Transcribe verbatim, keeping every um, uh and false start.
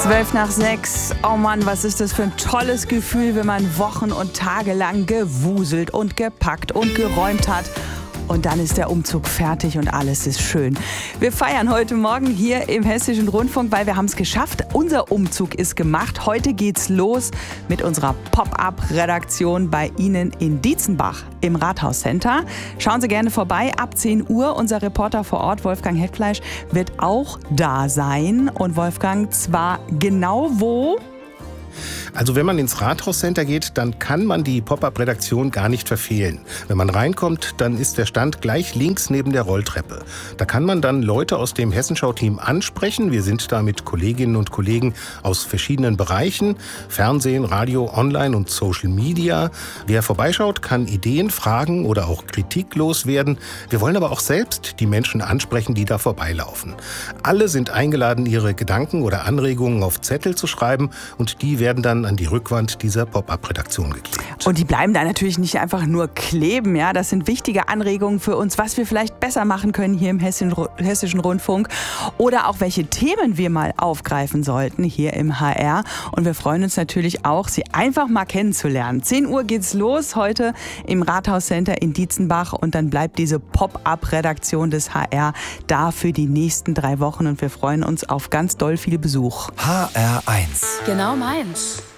Zwölf nach sechs. Oh Mann, was ist das für ein tolles Gefühl, wenn man Wochen und Tage lang gewuselt und gepackt und geräumt hat. Und dann ist der Umzug fertig und alles ist schön. Wir feiern heute Morgen hier im Hessischen Rundfunk, weil wir haben es geschafft. Unser Umzug ist gemacht. Heute geht's los mit unserer Pop-up-Redaktion bei Ihnen in Dietzenbach im Rathauscenter. Schauen Sie gerne vorbei. Ab zehn Uhr. Unser Reporter vor Ort, Wolfgang Hetfleisch, wird auch da sein. Und Wolfgang, zwar genau wo? Also wenn man ins Rathauscenter geht, dann kann man die Pop-up-Redaktion gar nicht verfehlen. Wenn man reinkommt, dann ist der Stand gleich links neben der Rolltreppe. Da kann man dann Leute aus dem Hessenschau-Team ansprechen. Wir sind da mit Kolleginnen und Kollegen aus verschiedenen Bereichen. Fernsehen, Radio, Online und Social Media. Wer vorbeischaut, kann Ideen, Fragen oder auch Kritik loswerden. Wir wollen aber auch selbst die Menschen ansprechen, die da vorbeilaufen. Alle sind eingeladen, ihre Gedanken oder Anregungen auf Zettel zu schreiben und die werden dann an die Rückwand dieser Pop-up-Redaktion geklebt. Und die bleiben da natürlich nicht einfach nur kleben, ja. Das sind wichtige Anregungen für uns, was wir vielleicht besser machen können hier im Hessischen Rundfunk oder auch welche Themen wir mal aufgreifen sollten hier im H R. Und wir freuen uns natürlich auch, Sie einfach mal kennenzulernen. zehn Uhr geht's los heute im Rathauscenter in Dietzenbach und dann bleibt diese Pop-up-Redaktion des H R da für die nächsten drei Wochen und wir freuen uns auf ganz doll viel Besuch. H R eins. Genau meins.